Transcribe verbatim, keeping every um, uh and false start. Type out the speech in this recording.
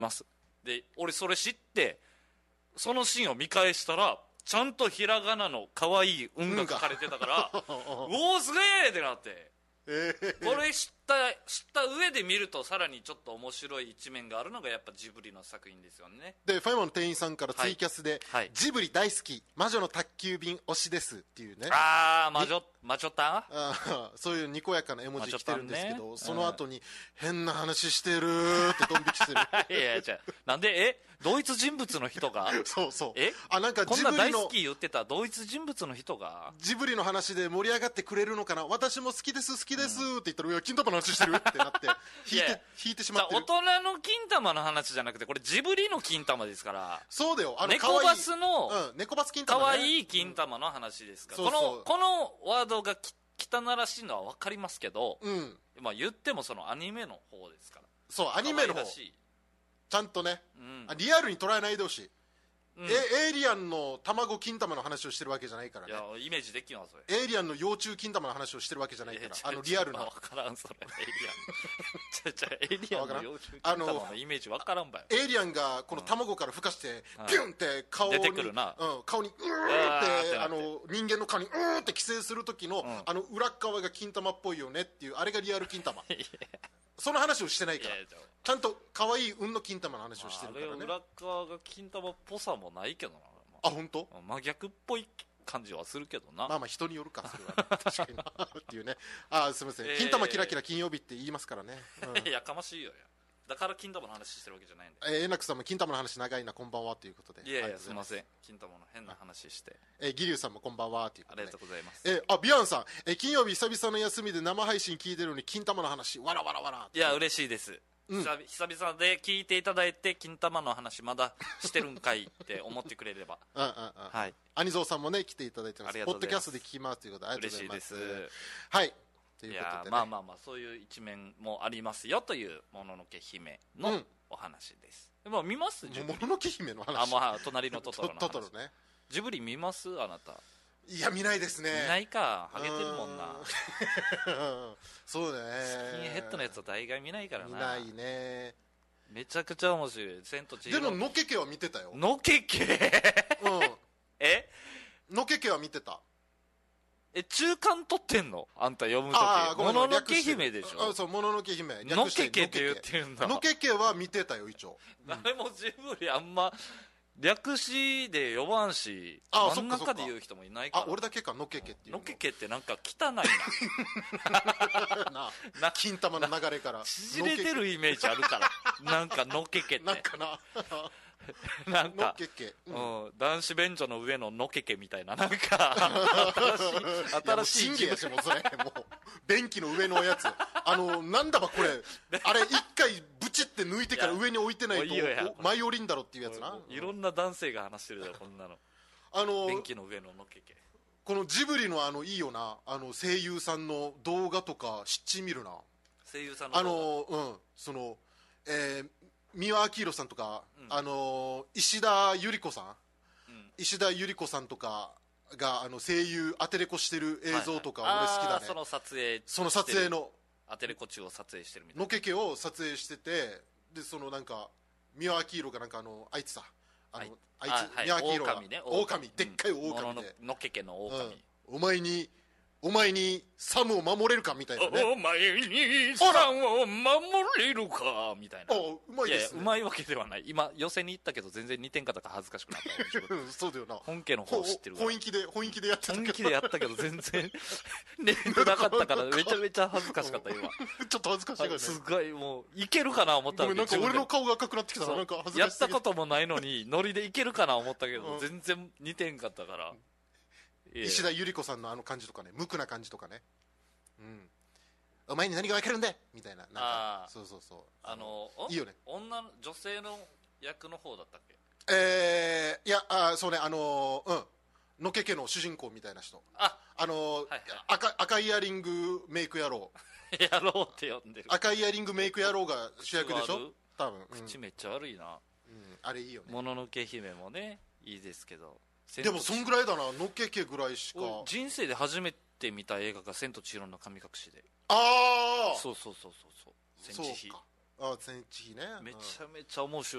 ますで俺それ知ってそのシーンを見返したらちゃんとひらがなの可愛い運が書かれてたからおおすげえってなって、えー、これ知った知った上で見るとさらにちょっと面白い一面があるのがやっぱジブリの作品ですよね。 でファイマの店員さんからツイキャスで、 はいはい、 ジブリ大好き魔女の宅急便推しですっていうね、 ああ魔女魔女たんあそういうにこやかな絵文字来てるんですけど、 ね、 その後に変な話してるってドン引きするいやいやじゃなんでえ同一人物の人がそうそうえあなんかこんジブリのな大好き言ってた同一人物の人がジブリの話で盛り上がってくれるのかな、私も好きです好きですって言ったら、うん、いや金玉の話してるってなって引いて引いてしまってる。 大人の金玉の話じゃなくてこれジブリの金玉ですから。 そうだよあの猫バスのうん、猫バス金玉、ね、 かわいい金玉の話ですから、うん、 そうそうこのこのワードがき汚らしいのは分かりますけど、 うん、 まあ言ってもそのアニメの方ですから。 そうアニメの方ちゃんとね、うん、リアルに捉えないでほしい、うん、えエイリアンの卵金玉の話をしてるわけじゃないからね。 いやイメージできますそれエイリアンの幼虫金玉の話をしてるわけじゃないから、あのリアルな分からんそれエイリアンちゃちゃエイリアンの幼虫金玉のイメージ分からんばよ。 エイリアンがこの卵から孵化して、うん、ピュンって顔に出てくるな、 うん、顔にうーってあの人間の顔にうーって寄生する時の、うん、あの裏側が金玉っぽいよねっていうあれがリアル金玉その話をしてないからちゃんと可愛い運の金玉の話をしてるからね。 あれ裏側が金玉っぽさもないけどな、まあ、あ本当真逆っぽい感じはするけどな。 まあまあ人によるかそれは、ね、確かになっていうね。あすみません、えー、金玉キラキラ金曜日って言いますからね、 うん、やかましいよやだから金玉の話してるわけじゃないんで、 えー、えなくさんも金玉の話長いなこんばんはということで、 いやいやすみません金玉の変な話して、 えー、ギリュウさんもこんばんはということで、 ありがとうございます。 えー、あビアンさん、えー、金曜日久々の休みで生配信聞いてるのに金玉の話わらわらわら。 いや嬉しいです、うん、久々で聞いていただいて金玉の話まだしてるんかいって思ってくれればうんうん、うん、 はい、兄蔵さんもね来ていただいてます。ポッドキャストで聞きますということでありがとうございます。 嬉しいです。 はいといういことで、ね、 やまあまあまあそういう一面もありますよというもののけ姫のお話です、うん、でも見ますジブリもののけ姫の話。 あ、まあ、隣のトトロの話トトロね。 ジブリ見ますあなた。 いや見ないですね。 見ないかハゲてるもんなそうだね。 スキンヘッドのやつは大概見ないからな。 見ないね。 めちゃくちゃ面白い千と千尋。 でものけけは見てたよ。 のけけうんえのけけは見てた。 え中間取ってんのあんた読むとき。もののけ姫でしょ。 あそうもののけ姫のけけって言ってるんだ。 のけけは見てたよ一応、 うん、誰もジブリあんま略詞で呼ばんしあ真ん中で言う人もいないから。 あ俺だけかのけけっていうの。 のけけってなんか汚いななな金玉の流れから縮れてるイメージあるからなんかのけけってなんかななんかのけけ、 うん、うん、男子便所の上ののけけみたいななんか新しい新しいいやもうやしもうそれもう便器の上のやつあのなんだばこれあれ一回ブチって抜いてから上に置いてないと舞い降りんだろっていうやつな。 いろんな男性が話してるだろこんなのあの便器の上ののけけ。 このジブリのあのいいよなあの声優さんの動画とかしっち見るな。 声優さんのあのうんそのえー三輪明宏さんとか、うん、あの石田ゆり子さん、うん、石田ゆり子さんとかがあの声優アテレコしてる映像とか俺好きだね、はいはい、 その撮影その撮影のアテレコ中を撮影してるみたいなのけけを撮影しててでそのなんか三輪明宏がなんかあのあいつさあのあいつ、はい、三輪明宏が狼ね狼でっかい狼で、 うん、のけけの狼、うん、 お前にお前にサムを守れるかみたいなね。 お前にサムを守れるかみたいな。 うまいですね。 いやうまいわけではない。今予選に行ったけど全然似てんかったから恥ずかしくなったそうだよな。 本家の方知ってるから本気で本気でやってたけど本気でやったけど全然似てなかったからめちゃめちゃ恥ずかしかった今ちょっと恥ずかしいからね。 すごいもういけるかな思ったらなんか俺の顔が赤くなってきたなんか恥ずかしい。 やったこともないのにノリでいけるかな思ったけど、うん、全然似てんかったから石田ゆり子さんのあの感じとかね無垢な感じとかね、うん、お前に何が分かるんだみたいな、なんかそうそうそうあのいいよね。 女の女性の役の方だったっけ。 えー、いやあそうねあのー、うんのけけの主人公みたいな人ああのーはいはい、赤, 赤イヤリングメイク野郎野郎って呼んでる。 赤イヤリングメイク野郎が主役でしょ多分、 うん、口めっちゃ悪いな、 うん、あれいいよね。 もののけ姫もねいいですけどでもそんぐらいだなのけけぐらいしか。 人生で初めて見た映画が千と千尋の神隠しで。 ああそうそうそうそうそう千千尋あ千一ねめちゃめちゃ面白